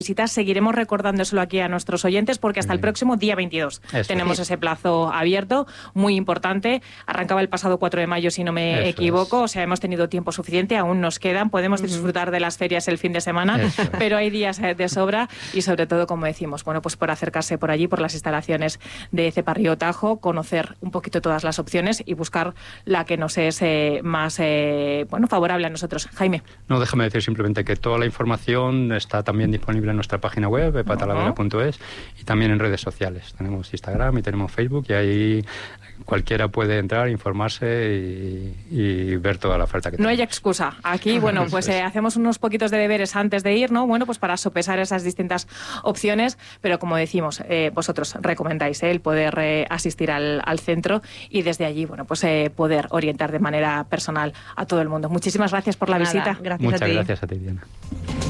visitas, seguiremos recordándoselo aquí a nuestros oyentes porque hasta el próximo día 22 tenemos ese plazo abierto, muy importante. Arrancaba el pasado 4 de mayo, si no me equivoco, o sea, hemos tenido tiempo suficiente, aún nos quedan, podemos disfrutar de las ferias el fin de semana, pero hay días de sobra y sobre todo, como decimos, bueno, pues por acercarse por allí, por las instalaciones de Cepa Río Tajo, conocer un poquito todas las opciones y buscar la que nos es más favorable a nosotros. Jaime. No, déjame decir simplemente que toda la información está también disponible en nuestra página web, epatalavera.es, y también en redes sociales. Tenemos Instagram y tenemos Facebook, y ahí cualquiera puede entrar, informarse y ver toda la oferta que tenemos. No hay excusa. Aquí, bueno, pues hacemos unos poquitos de deberes antes de ir, ¿no? Bueno, pues para sopesar esas distintas opciones, pero como decimos, vosotros recomendáis el poder asistir al centro y desde allí, bueno, pues poder orientar de manera personal a todo el mundo. Muchísimas gracias por la visita. Gracias. Muchas gracias a ti, Diana.